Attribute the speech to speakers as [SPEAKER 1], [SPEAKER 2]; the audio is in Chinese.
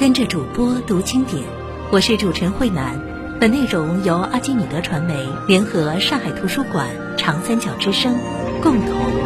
[SPEAKER 1] 跟着主播读经典，我是主持人慧楠。本内容由阿基米德传媒联合上海图书馆、长三角之声共同